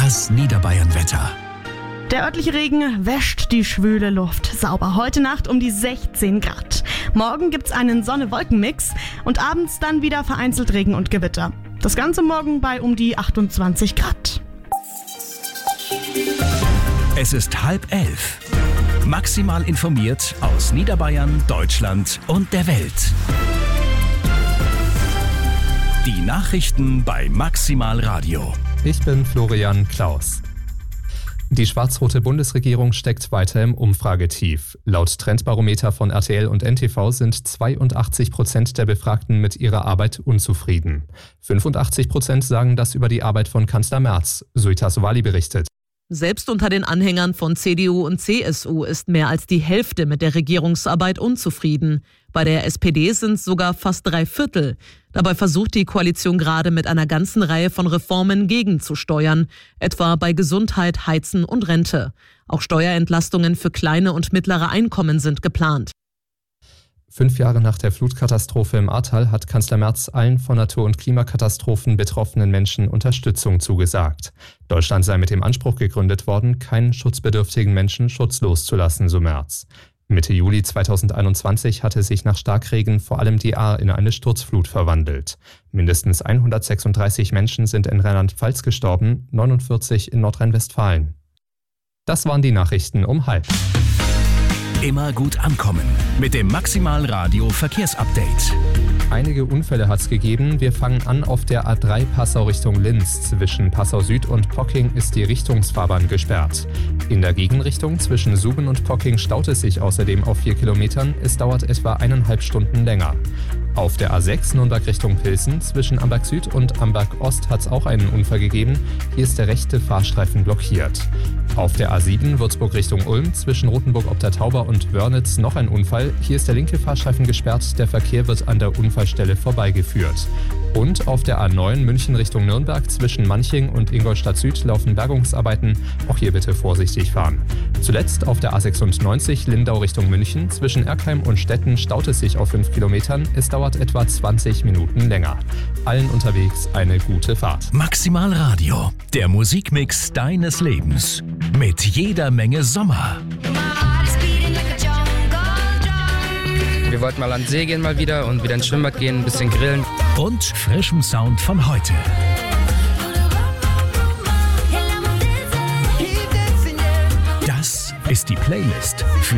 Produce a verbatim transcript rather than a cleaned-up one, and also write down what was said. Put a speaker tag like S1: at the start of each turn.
S1: Das Niederbayern-Wetter.
S2: Der örtliche Regen wäscht die schwüle Luft sauber. Heute Nacht um die sechzehn Grad. Morgen gibt's einen Sonne-Wolken-Mix und abends dann wieder vereinzelt Regen und Gewitter. Das Ganze morgen bei um die achtundzwanzig Grad.
S1: Es ist halb elf. Maximal informiert aus Niederbayern, Deutschland und der Welt. Die Nachrichten bei Maximal Radio.
S3: Ich bin Florian Klaus. Die schwarz-rote Bundesregierung steckt weiter im Umfragetief. Laut Trendbarometer von R T L und N T V sind zweiundachtzig Prozent der Befragten mit ihrer Arbeit unzufrieden. fünfundachtzig Prozent sagen das über die Arbeit von Kanzler Merz. Suita Sowali berichtet.
S4: Selbst unter den Anhängern von C D U und C S U ist mehr als die Hälfte mit der Regierungsarbeit unzufrieden. Bei der S P D sind es sogar fast drei Viertel. Dabei versucht die Koalition gerade mit einer ganzen Reihe von Reformen gegenzusteuern, etwa bei Gesundheit, Heizen und Rente. Auch Steuerentlastungen für kleine und mittlere Einkommen sind geplant.
S3: Fünf Jahre nach der Flutkatastrophe im Ahrtal hat Kanzler Merz allen von Natur- und Klimakatastrophen betroffenen Menschen Unterstützung zugesagt. Deutschland sei mit dem Anspruch gegründet worden, keinen schutzbedürftigen Menschen schutzlos zu lassen, so Merz. Mitte Juli zweitausendeinundzwanzig hatte sich nach Starkregen vor allem die Ahr in eine Sturzflut verwandelt. Mindestens hundertsechsunddreißig Menschen sind in Rheinland-Pfalz gestorben, neunundvierzig in Nordrhein-Westfalen. Das waren die Nachrichten um halb.
S1: Immer gut ankommen mit dem Maximal Radio Verkehrsupdate.
S3: Einige Unfälle hat es gegeben. Wir fangen an auf der A drei Passau Richtung Linz. Zwischen Passau Süd und Pocking ist die Richtungsfahrbahn gesperrt. In der Gegenrichtung zwischen Suben und Pocking staut es sich außerdem auf vier Kilometern. Es dauert etwa eineinhalb Stunden länger. Auf der A sechs Nürnberg Richtung Pilsen zwischen Amberg Süd und Amberg Ost hat es auch einen Unfall gegeben. Hier ist der rechte Fahrstreifen blockiert. Auf der A sieben Würzburg Richtung Ulm zwischen Rothenburg ob der Tauber und Wörnitz noch ein Unfall. Hier ist der linke Fahrstreifen gesperrt. Der Verkehr wird an der Unfallstelle vorbeigeführt. Und auf der A neun München Richtung Nürnberg zwischen Manching und Ingolstadt Süd laufen Bergungsarbeiten. Auch hier bitte vorsichtig fahren. Zuletzt auf der A sechsundneunzig Lindau Richtung München zwischen Erkheim und Stetten staut es sich auf fünf Kilometern. Es dauert etwa zwanzig Minuten länger. Allen unterwegs eine gute Fahrt.
S1: Maximal Radio, der Musikmix deines Lebens. Mit jeder Menge Sommer.
S5: Wir wollten mal an den See gehen mal wieder und wieder ins Schwimmbad gehen, ein bisschen grillen.
S1: Und frischem Sound von heute. Das ist die Playlist für